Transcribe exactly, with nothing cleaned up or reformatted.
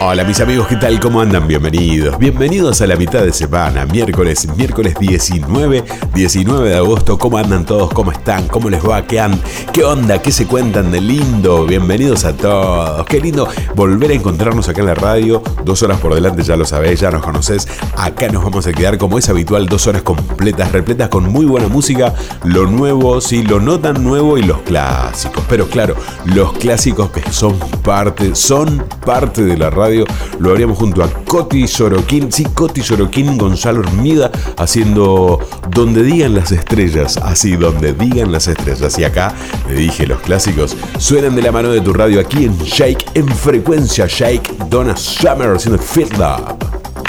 Hola mis amigos, ¿qué tal? ¿Cómo andan? Bienvenidos. Bienvenidos a la mitad de semana, miércoles, miércoles diecinueve, diecinueve de agosto. ¿Cómo andan todos? ¿Cómo están? ¿Cómo les va? ¿Qué, han, ¿Qué onda? ¿Qué se cuentan de lindo? Bienvenidos a todos. Qué lindo volver a encontrarnos acá en la radio. Dos horas por delante, ya lo sabés, ya nos conocés. Acá nos vamos a quedar como es habitual, dos horas completas, repletas con muy buena música, lo nuevo, sí, lo no tan nuevo y los clásicos. Pero claro, los clásicos que son parte, son parte de la radio. Lo haríamos junto a Coti Sorokin, sí, Coti Sorokin, Gonzalo Hermida, haciendo Donde Digan las Estrellas, así, Donde Digan las Estrellas. Y acá, le dije, los clásicos suenan de la mano de tu radio aquí en Shake, en frecuencia Shake, Donna Summer haciendo Feel Love.